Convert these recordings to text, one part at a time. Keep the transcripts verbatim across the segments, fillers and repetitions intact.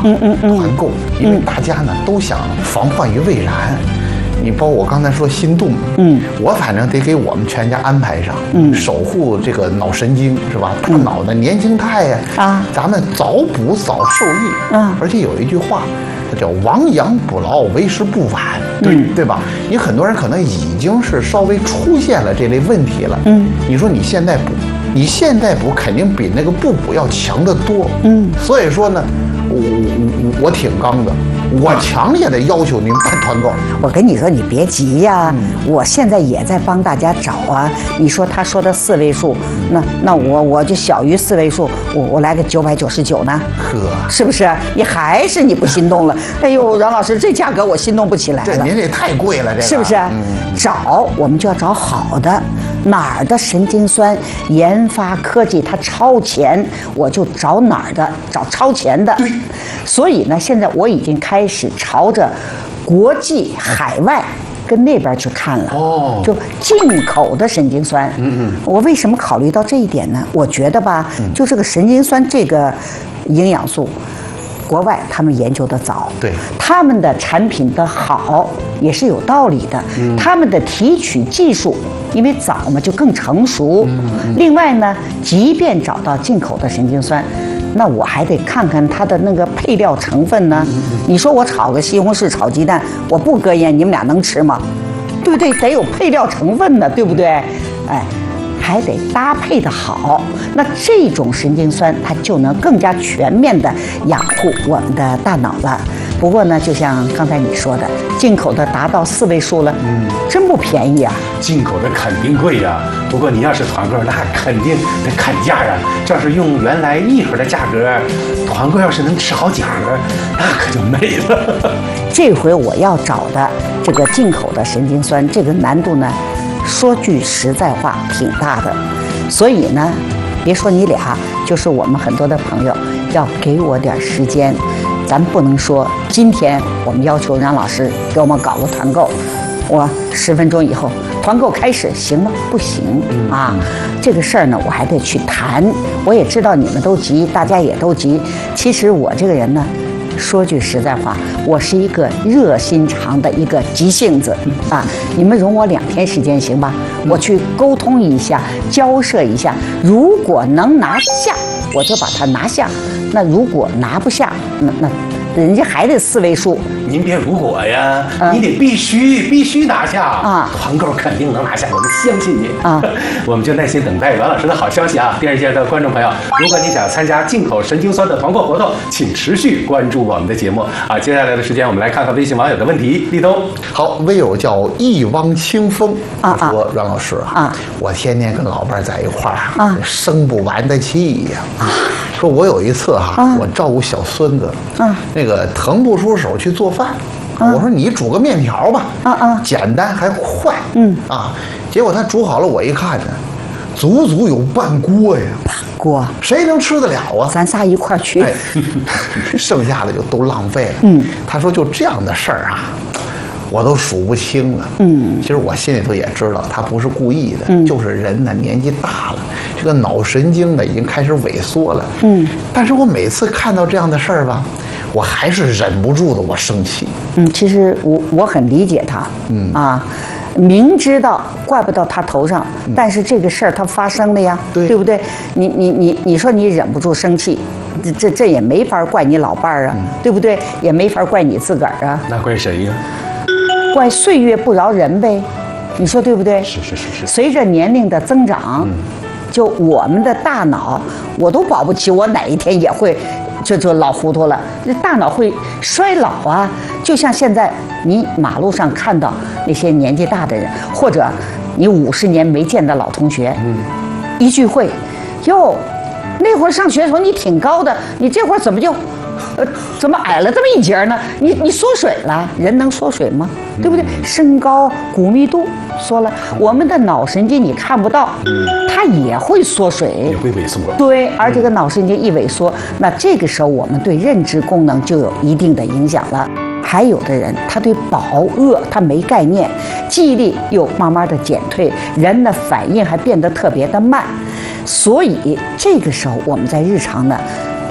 嗯嗯嗯， 团购，因为大家呢都想防患于未然。你包括我刚才说心动， 嗯， 我反正得给我们全家安排上， 嗯， 守护这个脑神经是吧？大脑的年轻态呀， 啊， 咱们早补早受益， 啊， 而且有一句话，它叫亡羊补牢，为时不晚，对、 嗯、 对吧？你很多人可能已经是稍微出现了这类问题了， 嗯， 你说你现在补，你现在补肯定比那个不补要强得多， 嗯， 所以说呢，我我我挺刚的。我强烈的要求您办团购。 我跟你说，你别急呀、嗯，我现在也在帮大家找啊。你说他说的四位数，那那我我就小于四位数，我我来个九百九十九呢？ 呵， 是不是？你还是你不心动了？哎呦，阮老师，这价格我心动不起来了。 这您这太贵了，这个是不是？嗯、找我们就要找好的，哪儿的神经酸研发科技它超前，我就找哪儿的，找超前的。 对， 所以呢，现在我已经开始朝着国际海外跟那边去看了。 哦， 就进口的神经酸。嗯嗯。我为什么考虑到这一点呢？我觉得吧，嗯、就这个神经酸这个营养素。国外他们研究的早， 对， 他们的产品的好也是有道理的。嗯、他们的提取技术因为早嘛就更成熟。嗯嗯、另外呢，即便找到进口的神经酸，那我还得看看它的那个配料成分呢。嗯嗯、你说我炒个西红柿炒鸡蛋，我不搁盐，你们俩能吃吗？对不对？得有配料成分的，对不对？哎。还得搭配的好，那这种神经酸它就能更加全面的养护我们的大脑了。不过呢，就像刚才你说的，进口的达到四位数了，嗯，真不便宜啊。 进口的肯定贵呀、啊，不过你要是团购，那肯定得砍价呀、啊。要是用原来一盒的价格，团购要是能吃好几盒，那可就美了。 这回我要找的这个进口的神经酸，这个难度呢？说句实在话，挺大的，所以呢，别说你俩，就是我们很多的朋友，要给我点时间。咱不能说今天我们要求让老师给我们搞个团购，我十分钟以后团购开始行吗？不行啊，这个事儿呢，我还得去谈。我也知道你们都急，大家也都急。其实我这个人呢。说句实在话，我是一个热心肠的一个急性子啊！你们容我两天时间行吧？我去沟通一下，交涉一下，如果能拿下，我就把它拿下；那如果拿不下，那那人家还得四位数。 您别如果呀，嗯、你得必须必须拿下啊！ 团购肯定能拿下，我们相信你啊！ 我们就耐心等待阮老师的好消息啊！电视机的观众朋友，如果你想参加进口神经酸的团购活动，请持续关注我们的节目啊！接下来的时间，我们来看看微信网友的问题。立冬， 好，微友叫一汪清风啊， 说阮老师啊， 我天天跟老伴在一块儿啊， 生不完的气呀啊！ 说我有一次哈、 啊， 我照顾小孙子， 啊， 那个腾不出手去做饭。 啊、 我说你煮个面条吧， 啊啊， 简单还快， 嗯啊，结果他煮好了，我一看呢，足足有半锅呀， 半锅， 谁能吃得了啊？ 咱仨一块儿去， 哎、剩下的就都浪费了。 嗯， 他说就这样的事儿啊，我都数不清了。 嗯， 其实我心里头也知道，他不是故意的， 嗯、 就是人呢年纪大了，这个脑神经呢已经开始萎缩了。 嗯， 但是我每次看到这样的事儿吧。我还是忍不住的，我生气。 嗯，其实我我很理解他， 嗯啊，明知道怪不到他头上，嗯、但是这个事儿他发生了呀， 对对不对？你你你你说你忍不住生气，这这这也没法怪你老伴儿啊，嗯、对不对？也没法怪你自个儿啊。 那怪谁呀？ 怪岁月不饶人呗，你说对不对？ 是是是是。 随着年龄的增长， 嗯、 就我们的大脑，我都保不齐我哪一天也会。就就老糊涂了，这大脑会衰老啊！就像现在你马路上看到那些年纪大的人，或者你五十年没见的老同学， 嗯， 一聚会，哟，那会儿上学的时候你挺高的，你这会儿怎么就，呃，怎么矮了这么一截呢？你你缩水了，人能缩水吗？对不对？身高、骨密度缩了，我们的脑神经你看不到，它也会缩水， 也会萎缩。 对，而这个脑神经一萎缩，那这个时候我们对认知功能就有一定的影响了。还有的人他对饱饿他没概念，记忆力又慢慢的减退，人的反应还变得特别的慢，所以这个时候我们在日常呢，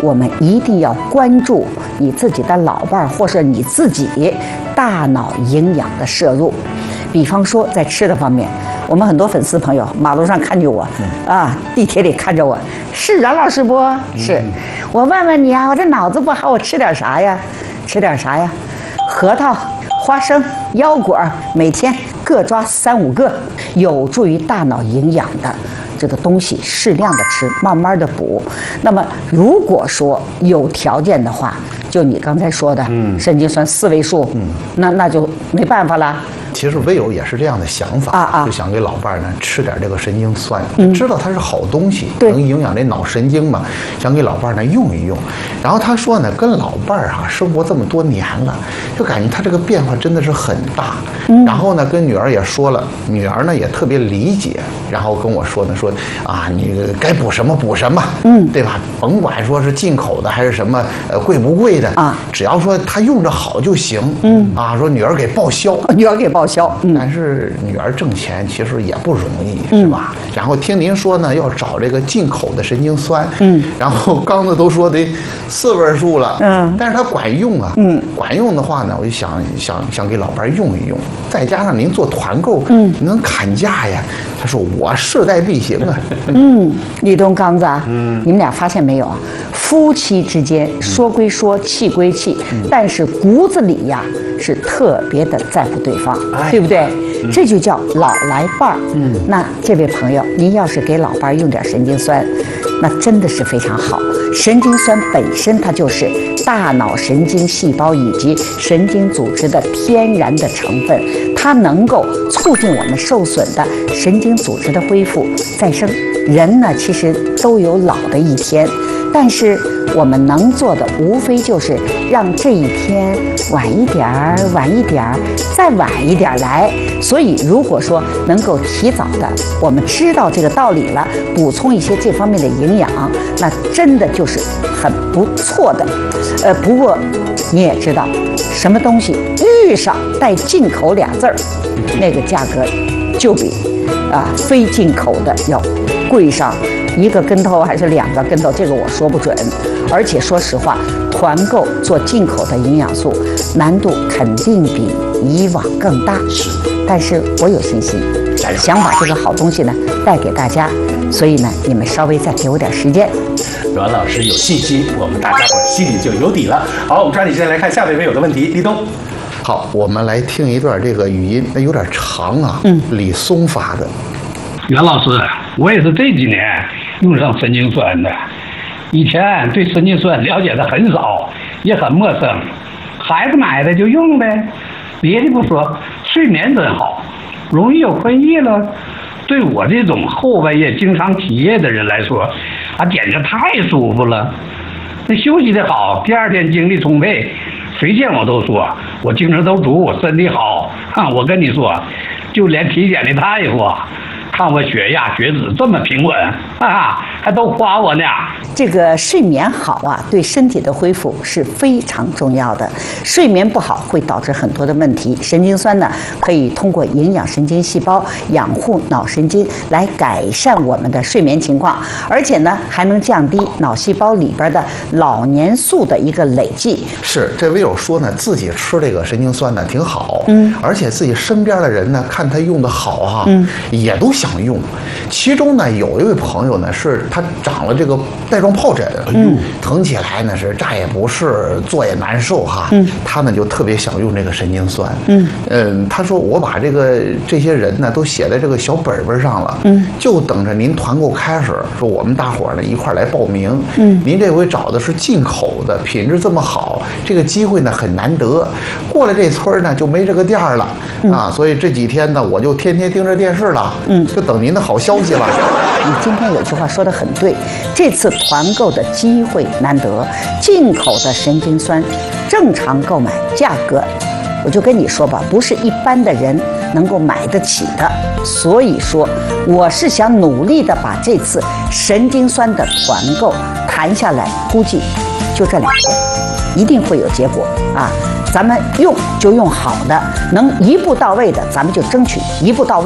我们一定要关注你自己的老伴儿或是你自己大脑营养的摄入。比方说在吃的方面，我们很多粉丝朋友马路上看见我，啊，地铁里看着我，是阮老师不？是，我问问你啊，我这脑子不好，我吃点啥呀？吃点啥呀？核桃、花生、腰果，每天各抓三五个，有助于大脑营养的这个东西，适量的吃，慢慢的补。那么如果说有条件的话，就你刚才说的，嗯，神经酸四位数，嗯，那那就没办法了。 其实微友也是这样的想法， 啊啊， 就想给老伴儿呢吃点这个神经酸， 嗯， 知道它是好东西， 对， 能营养这脑神经嘛，想给老伴儿呢用一用。然后他说呢，跟老伴儿啊生活这么多年了，就感觉他这个变化真的是很大。嗯，然后呢，跟女儿也说了，女儿呢也特别理解，然后跟我说呢，说啊，你该补什么补什么，嗯，对吧？甭管说是进口的还是什么，呃，贵不贵的啊，只要说他用着好就行。嗯，啊，说女儿给报销， 女儿给报销。嗯， 但是女儿挣钱其实也不容易，嗯，是吧？然后听您说呢，要找这个进口的神经酸，嗯，然后刚才都说得四位数了，嗯，但是它管用啊，嗯，管用的话呢，我就想想想给老伴用一用，再加上您做团购，嗯，能砍价呀。他说我势在必行啊。 嗯，立冬刚子啊，嗯，你们俩发现没有啊？夫妻之间说归说，气归气，嗯，但是骨子里呀是特别的在乎对方，哎，对不对？嗯，这就叫老来伴儿。嗯，那这位朋友，您要是给老伴儿用点神经酸，那真的是非常好。神经酸本身它就是大脑神经细胞以及神经组织的天然的成分，它能够促进我们受损的神经组织的恢复再生。人呢，其实都有老的一天，但是我们能做的无非就是让这一天晚一点儿，晚一点儿，再晚一点儿来。所以，如果说能够提早的，我们知道这个道理了，补充一些这方面的营养，那真的就是很不错的。呃，不过你也知道，什么东西遇上带进口俩字儿，那个价格就比啊非进口的要贵上一个跟头还是两个跟头，这个我说不准。而且说实话，团购做进口的营养素难度肯定比以往更大，是，但是我有信心，想把这个好东西呢带给大家，所以呢，你们稍微再给我点时间。 阮老师有信心，我们大家伙心里就有底了。好，我们抓紧时间来看下位微友的问题，立冬。 好，我们来听一段这个语音，那有点长啊。嗯，李松发的。 袁老师，我也是这几年用上神经酸的，以前对神经酸了解的很少，也很陌生，孩子买的就用呗。别的不说，睡眠真好，容易有困意了。对我这种后半夜经常起夜的人来说，啊，简直太舒服了。那休息的好，第二天精力充沛，谁见我都说我精神都足，身体好。哈，我跟你说，就连体检的大夫看我血压、血脂这么平稳，哈哈，还都夸我呢。 这个睡眠好啊，对身体的恢复是非常重要的。睡眠不好会导致很多的问题。神经酸呢，可以通过营养神经细胞、养护脑神经来改善我们的睡眠情况，而且呢，还能降低脑细胞里边的老年素的一个累积。 是，这位友说呢，自己吃这个神经酸呢挺好，嗯，而且自己身边的人呢，看他用的好啊，嗯，也都想用。其中呢，有一位朋友呢，是他长了这个带状疱疹，嗯，疼起来呢是站也不是，坐也难受哈，嗯，他呢就特别想用这个神经酸，嗯嗯，他说我把这个这些人呢都写在这个小本本上了，嗯，就等着您团购开始，说我们大伙儿呢一块儿来报名，嗯，您这回找的是进口的，品质这么好，这个机会呢很难得，过了这村呢就没这个店了，嗯，啊，所以这几天呢我就天天盯着电视了，嗯，就等您的好消息了。 你今天有句话说得很对，这次团购的机会难得，进口的神经酸正常购买价格，我就跟你说吧，不是一般的人能够买得起的。所以说，我是想努力的把这次神经酸的团购谈下来，估计就这两天，一定会有结果啊！咱们用就用好的，能一步到位的，咱们就争取一步到位。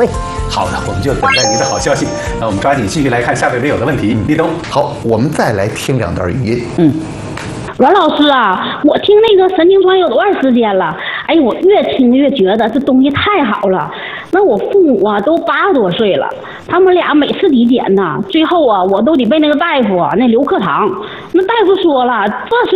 好的，我们就等待您的好消息。那我们抓紧继续来看下面没有的问题。立冬， 好，我们再来听两段语音。 嗯。 阮老师啊，我听那个神经酸有多长时间了？哎，我越听越觉得这东西太好了。那我父母啊都八十多岁了，他们俩每次体检呢，最后啊我都得被那个大夫啊那留课堂。那大夫说了，这是